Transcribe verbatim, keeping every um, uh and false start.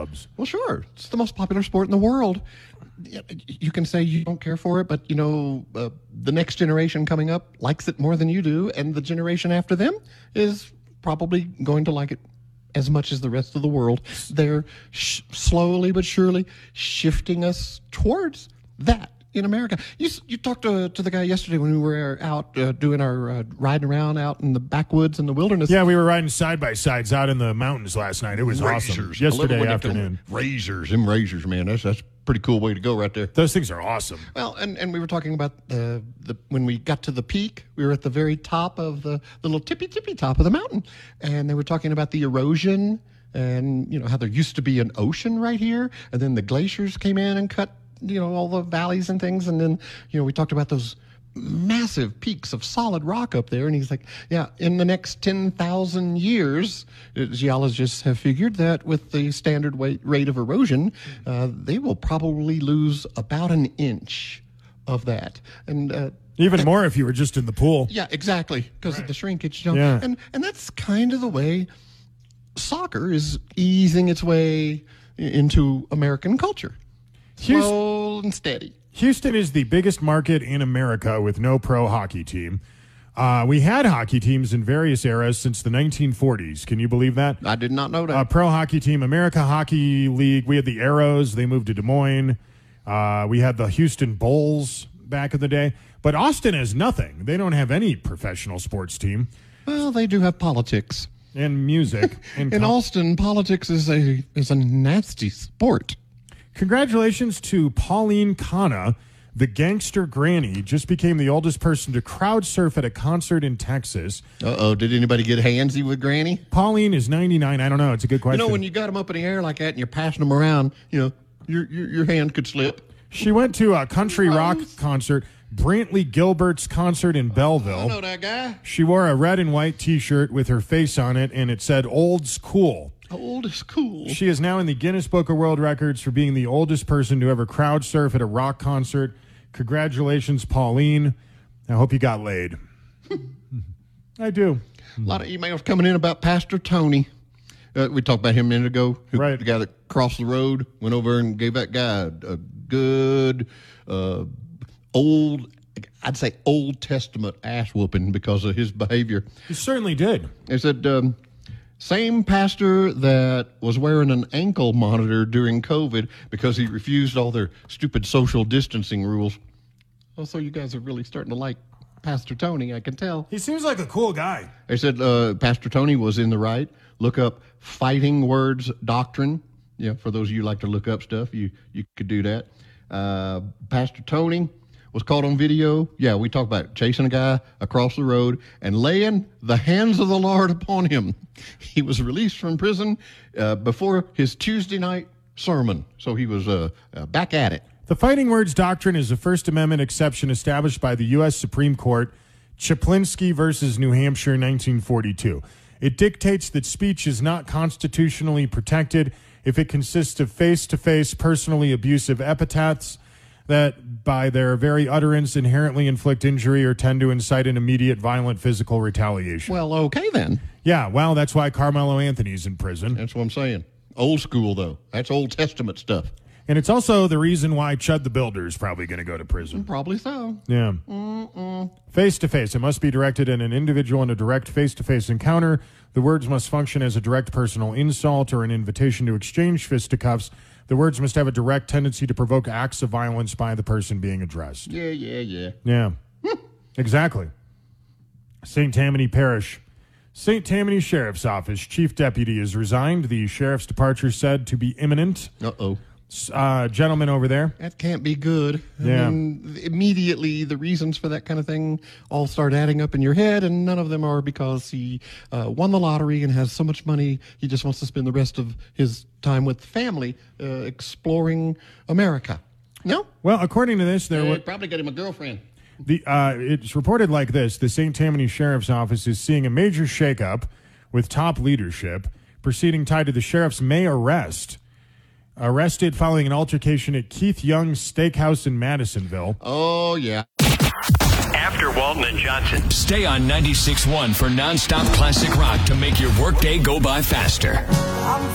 clubs. Well, sure. It's the most popular sport in the world. You can say you don't care for it, but, you know, uh, the next generation coming up likes it more than you do, and the generation after them is probably going to like it as much as the rest of the world. They're sh- slowly but surely shifting us towards that in America. You you talked to, to the guy yesterday when we were out uh, doing our uh, riding around out in the backwoods in the wilderness. Yeah, we were riding side by sides out in the mountains last night. It was awesome. Yesterday afternoon. Razors, them razors, man. That's that's a pretty cool way to go right there. Those things are awesome. Well, and, and we were talking about uh, the when we got to the peak, we were at the very top of the, the little tippy tippy top of the mountain, and they were talking about the erosion and, you know, how there used to be an ocean right here, and then the glaciers came in and cut, you know, all the valleys and things. And then, you know, we talked about those massive peaks of solid rock up there. And he's like, yeah, in the next ten thousand years, geologists have figured that with the standard weight, rate of erosion, uh, they will probably lose about an inch of that. And, uh, Even more if you were just in the pool. Yeah, exactly, because right. of the shrinkage. You know? Yeah. And, and that's kind of the way soccer is easing its way into American culture. Slow and steady. Houston is the biggest market in America with no pro hockey team. Uh, we had hockey teams in various eras since the nineteen forties. Can you believe that? I did not know that. A pro hockey team, America Hockey League. We had the Arrows. They moved to Des Moines. Uh, we had the Houston Bulls back in the day. But Austin has nothing. They don't have any professional sports team. Well, they do have politics. And music. In com- Austin, politics is a is a nasty sport. Congratulations to Pauline Kana, the gangster granny, just became the oldest person to crowd surf at a concert in Texas. Uh-oh, did anybody get handsy with Granny? Pauline is ninety-nine. I don't know. It's a good question. You know, when you got them up in the air like that and you're passing them around, you know, your your, your hand could slip. She went to a country Rose. rock concert, Brantley Gilbert's concert in Belleville. I know that guy. She wore a red and white T-shirt with her face on it, and it said, "Old's cool." Old is cool. She is now in the Guinness Book of World Records for being the oldest person to ever crowd surf at a rock concert. Congratulations, Pauline. I hope you got laid. I do. A lot of emails coming in about Pastor Tony. Uh, we talked about him a minute ago. Who, right. The guy that crossed the road, went over and gave that guy a, a good, uh, old, I'd say Old Testament ass whooping because of his behavior. He certainly did. They said, um, same pastor that was wearing an ankle monitor during COVID because he refused all their stupid social distancing rules. Oh, so you guys are really starting to like Pastor Tony, I can tell. He seems like a cool guy. They said uh, Pastor Tony was in the right. Look up Fighting Words Doctrine. Yeah, for those of you who like to look up stuff, you, you could do that. Uh, Pastor Tony was caught on video. Yeah, we talked about chasing a guy across the road and laying the hands of the Lord upon him. He was released from prison uh, before his Tuesday night sermon, so he was uh, uh, back at it. The Fighting Words Doctrine is a First Amendment exception established by the U S Supreme Court, Chaplinsky versus New Hampshire, nineteen forty-two. It dictates that speech is not constitutionally protected if it consists of face-to-face personally abusive epithets that by their very utterance inherently inflict injury or tend to incite an immediate violent physical retaliation. Well, okay then. Yeah, well, that's why Carmelo Anthony's in prison. That's what I'm saying. Old school, though. That's Old Testament stuff. And it's also the reason why Chud the Builder is probably going to go to prison. Probably so. Yeah. Mm-mm. Face-to-face. It must be directed at an individual in a direct face-to-face encounter. The words must function as a direct personal insult or an invitation to exchange fisticuffs. The words must have a direct tendency to provoke acts of violence by the person being addressed. Yeah, yeah, yeah. Yeah. Exactly. Saint Tammany Parish. Saint Tammany Sheriff's Office Chief Deputy is resigned. The sheriff's departure said to be imminent. Uh-oh. Uh, gentleman over there. That can't be good. Yeah. I mean, immediately the reasons for that kind of thing all start adding up in your head, and none of them are because he uh, won the lottery and has so much money he just wants to spend the rest of his time with family uh, exploring America. No? Well, according to this, there Uh, was probably got him a girlfriend. the. Uh, it's reported like this: the Saint Tammany Sheriff's Office is seeing a major shakeup with top leadership, proceeding tied to the sheriff's May arrest. Arrested following an altercation at Keith Young's Steakhouse in Madisonville. Oh, yeah. After Walton and Johnson. Stay on ninety-six point one for nonstop classic rock to make your workday go by faster. I'm